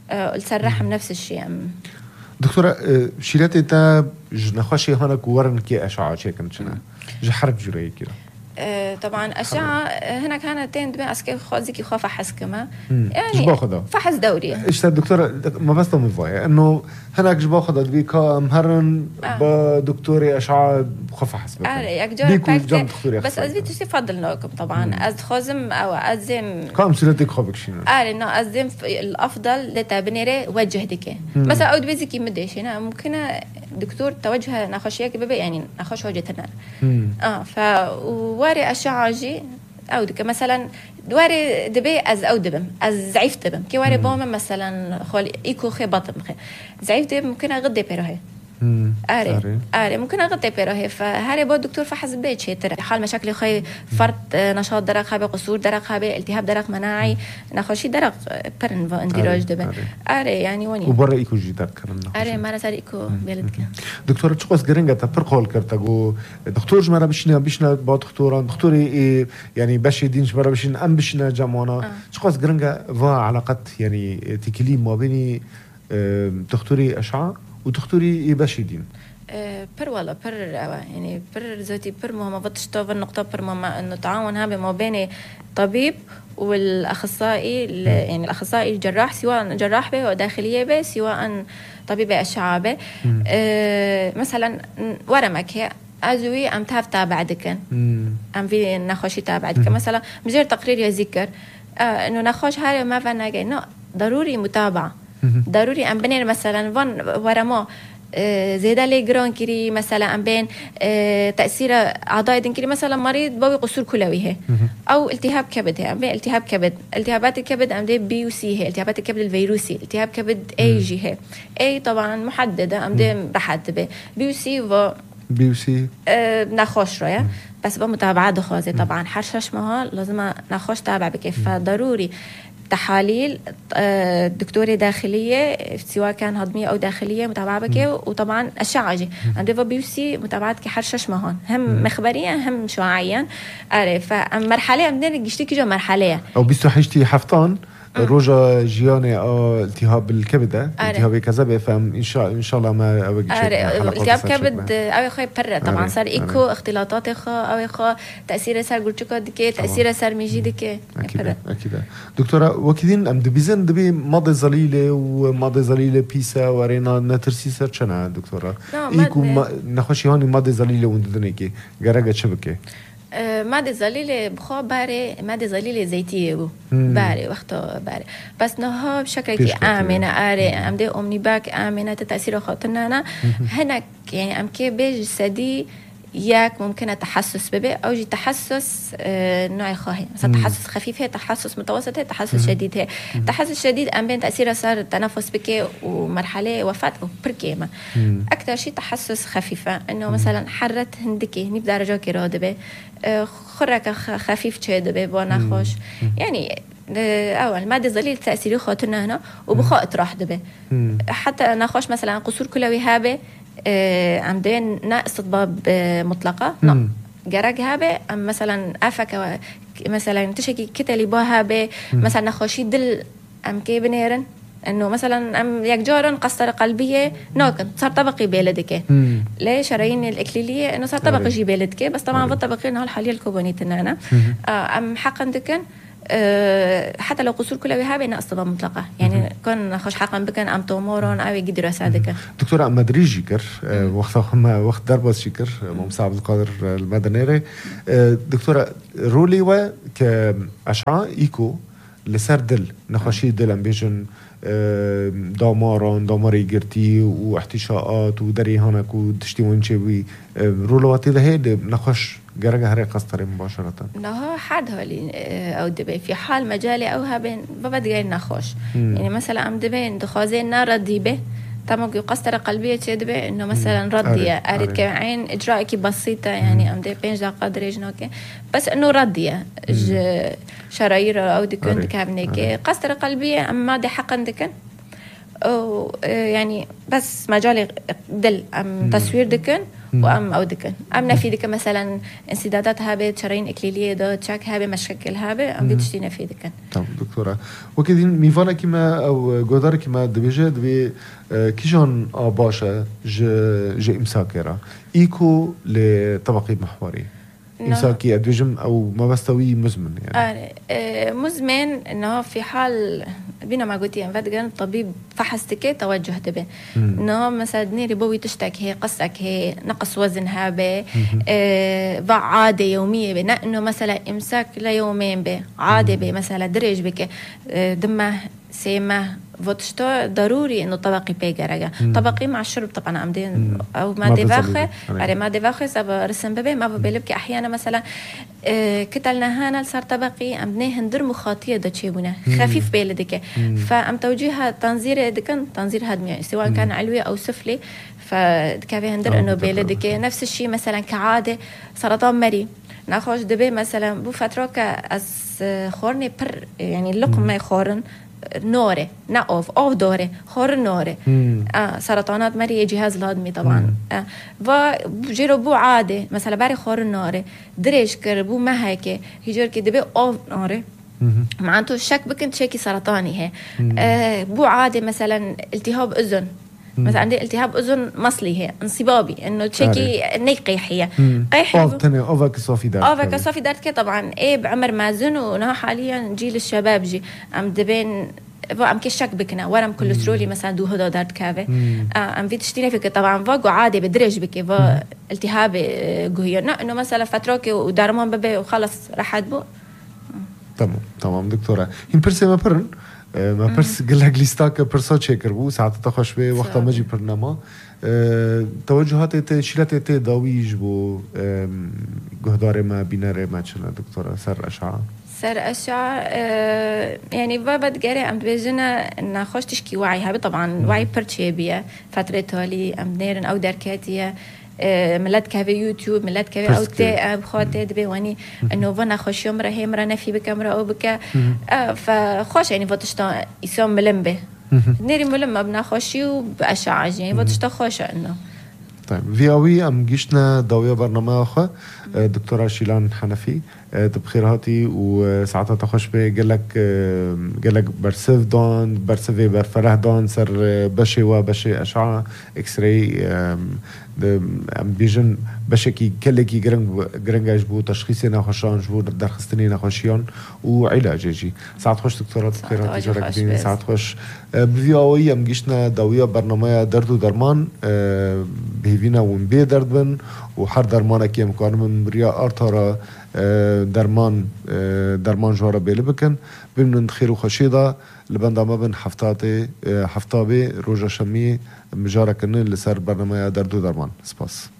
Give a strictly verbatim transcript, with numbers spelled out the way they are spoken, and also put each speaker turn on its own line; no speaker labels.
السرحم نفس الشيء.
دكتورة شيلاتي تا نخاشي هناك ورن كي أشعة شيء كنت شنا جحرك جري كده.
طبعا أشعة هنا كانت تند بين أسكي خازي كي خاف حس كما
يعني
فحص دوري.
إيش الدكتورة ما بس تمضي إنه هناك جبا خدت بيكا مهرن آه. بدكتوري أشعة خاف حس.
آه
بيكو جنب دكتوري.
بس أزبي تستفضل لكم طبعا أز خازم أو أزم.
كم سنتك خابك شيء؟
آه إنه أزم الأفضل لتابنيره وجه دك. بس أود بيزكي مدش هنا ممكن دكتور توجه نخاشيك ببي يعني نخاش وجهتنا. آه ف واري أشعة جي أو دك مثلا دواري دبي أز أو دبم أز ضعيف دبم كي واري بوم مثلا خال إيكو خي بطم خي ضعيف دبم ممكن أغدي بيروه آري آري ممكن أغطي بيروه فهاري بود دكتور فحص بيت شيء ترى حال مشاكل خي فرط نشاط درق خابي قصور درق خابي التهاب درق مناعي نخاشي درق برن واندراج دبن آري يعني وني
وبرا إيكو جدار كلام
آري مرة صار إيكو بيلدك
دكتور تشخص جرينجا تبرقول كرتاجو دكتور جمرة بيشنا بيشنا بعض دكتورا دكتوري يعني باش دينش برا بيشنا أم بيشنا جامونا تشخص جرينجا فا علاقات يعني تكليم ما بيني دكتوري أشعة ودكتوري يباشدين
أه بر والله بر يعني بر ذاتي بر ما بطش طاب النقطة بر ما إنه تعاون هذا ما بين طبيب والأخصائي يعني الأخصائي الجراح سواء جراح به وداخلية به سواء طبيب أشعة به أه مثلا ورمك هي أزوي أم تاف تابع دكان أم في نخاشي تابع دكان مثلا مجرد تقرير يذكر أه إنه نخاش هاي ما فينا جاي إنه ضروري متابعة ضروري أم بين مثلا فن ورما زيادة ليجران كري مثلا أم بين تأثير أعضاء دنكري مثلا مريض بوي قصور كلويه أو التهاب كبد هي أم بين التهاب كبد التهابات الكبد أم دي بي وسي هي التهابات الكبد الفيروسي التهاب كبد أي جي هي أي طبعا محددة أم دي رحت به بي وسي و
بي وسي
نخوش رأيه بس بمتابعة دخوزي طبعا حرشش مها لازم نخوش تابع بكيف فضروري تحاليل دكتورة داخلية سواء كان هضمية أو داخلية متابعة بكي وطبعا أشعة عندي بيوسي متابعات كحرشش مهون هم مخبريا هم شعاعيا أعرف فمرحلة عندنا جشتي جو مرحلة
أو بيستو حيشتي حفتان روجا جياني أو التهاب الكبد التهاب كذا فهم إن شاء إن شاء الله ما أوجد
شيء التهاب كبد أو خي برا طبعا صار إيكو اختلاطات خا أو خا تأثير صار قلتشكا دكي تأثير صار ميجي دكي
أكيد أكيد دكتورة وكذين أم دبيزن دبي ماضي زليلة وماضي زليلة بيسا ورينا نترسي سرشنا دكتورة إيكو نخشي هوني ماضي زليلة وندنيكي جرجة شبكة
مادة زليلة بخوا باري مادة زليلة زيتية بو باري وقتها باري بس نها بشكل كي آمنة آري أم دي أمني باك آمنة تتأثير خاطرنا أنا هناك يعني أم كي بيج سدي ياك ممكن تحسس ببي أو جي تحسس آه نوع خاهي مثلا تحسس خفيف هي تحسس متوسط هي تحسس شديد هي تحسس شديد أم بين تأثيره صار تنفس بكي ومرحلة وفاة بركيمة أكثر شيء تحسس خفيفة إنه مثلا حرت هندكي هني بدرجة كرادة به آه خرك خفيف شدة به وانا خوش يعني أول مادة زليل تأثيره خاطرنا هنا وبخاء اطراح دبه حتى نخوش مثلا قصور كلوي هابه عمدين ناقص ضباب مطلقة لا جرج هابه أم مثلا أفك مثلا تشكي كتلي بها هابه مثلا نخوشي دل أم كي بنيرن إنه مثلا أم يكجارن قصر قلبية ناكن صار طبقي بلدك ليه شرايين الإكليلية إنه صار طبقي جي بلدك بس طبعا بالطبقين هالحالية الكوبونيت إننا أم حقا دكن أه حتى لو قصور كلها وهابة ناقص ضباب مطلقة يعني كان خش حقا بكن أم تومورون أو يقدروا يساعدك
دكتورة مدري جيكر أه وقت ما وقت دربس جيكر ممساعد القادر المدنيري أه دكتورة رولي و كأشعة إيكو لسردل نخشي دلم بيجن أه دامارون داماري جرتي واحتشاءات ودري هناك وتشتي ونشوي أه رولواتي ذهيد نخش جرجة هري قصتري مباشرة.
نه حد هالي أو دبي في حال مجالي أو هبين ببد جاي نخوش يعني مثلا أم دبين دخازين نار ديبه تمام قصتر قلبية تدبي إنه مثلا ردية أريد كعين إجراء بسيطة يعني أم دبي بينج قدر يجنوك بس إنه ردية شرايير أو دكان دكابنيك قصتر قلبية أم ما دي حقا دكان أو يعني بس مجالي دل أم تصوير دكان وام او دكن ام نفي دك مثلا انسدادات هابه شرايين اكليليه دو تشاك هابه مشاكل هابه ام بتشتي نفي دكن.
تمام دكتوره وكدين ميفانا كيما او جودار كيما دبيجه دبي كيجان اباشا ج ج امساكرا ايكو لطبقي محوري إمساكي أدوجم أو ما بستوي مزمن يعني
آه مزمن إنه في حال بينا ما قلتي أنفدقن طبيب فحصتك توجه تبه إنه مثلا دنيري بوي تشتكي قصك هي نقص وزن هابه آه عادة يومية بنا إنه مثلا إمساك ليومين به عادة به مثلا درج بك آه دمه سيما وتشتو ضروري انه طبقي بيجرجا طبقي مع الشرب طبعا عمدين او ما دفاخه على ما دفاخه سبب رسم ببي ما ببلبك احيانا مثلا اه كتلنا هنا صار طبقي عمدني هندر مخاطيه دتشيبونه خفيف بيلدك فام توجيهها تنظير دكن تنظير هدمي سواء كان علوي او سفلي فكافي هندر انه بيلدك نفس الشيء مثلا كعاده سرطان مري ناخذ دبي مثلا بو فتره كاس خورني بر يعني اللقمه خورن نوره نقف أو دوره خور نوره آه سرطانات مريء جهاز الهضمي طبعا آه وجربو عادة مثلا باري خور نوره دريش كربو ما هيك هيجر كده بي أو نوره معناته شك بكن شيكي سرطاني هي آه بو عادة مثلا التهاب أذن مثلا عندي التهاب أذن مصلي هي انصبابي إنه تشيكي نيقيح هي
قيح أو تاني أوفا كصافي دارت
أوفا كصافي دارت كي طبعا إيه بعمر مازن ونها حاليا جيل الشباب جي أم دبين فأم كشك بكنا ورم كوليسترولي مثلا دو هدا دارت كافي أم في تشتيني فيك طبعا فاقو عادي بدرج بكي فا التهاب جوهيرنا إنه مثلا فترة ودارمان ببي وخلص راح أدبو.
تمام تمام دكتورة هين برسي ما برن ما برس قلها جليستاك برسات شكر بو ساعات تخش به وقت ما جي برنامج توجهات تشيلات تي داويج بو جهدار ما بينار ما تشنا دكتورة سر أشعة
سر أشعة يعني بابا تجاري أم تبيجنا إن خوش تشكي وعي هابي طبعا وعي برشة بيا فترة تالي أم نيرن أو دركاتية ملات كافي يوتيوب ملات كافي أو تي بخواتي دبي واني إنه فنا خوش يوم راه مرة نفي بكاميرا أو بك فخوش يعني فتشتا يسوم ملمبه نيري ملمة بناخوشي وبأشعة يعني فتشتا خوش إنه.
طيب فياوي أم جيشنا ضوية برنامج أخا دكتورة شيلان حنفي تبخير هاتي وساعتها تخش بي قالك قالك برسف دون برسفي برفره دون سر بشي وبشي أشعة إكس راي أم بيجن بشكي كلكي جرنج جرنجاج بو تشخيصي نخشان جبو درخستني نخشيان وعلاج يجي ساعات خوش دكتورة تبخير هاتي جرك بين ساعات خوش بفياوي أم جيشنا ضوية برنامج درد ودرمان بهيفينا ونبي درد بن وحر درمانه كي امکان من بریا ارتارا درمان درمان جوارا بیل بکن بمن خیر و خشیدا لبنده ما بن حفتاته حفتابه روژا شمی مجاره کنه لسر برنامه درد و درمان سپاس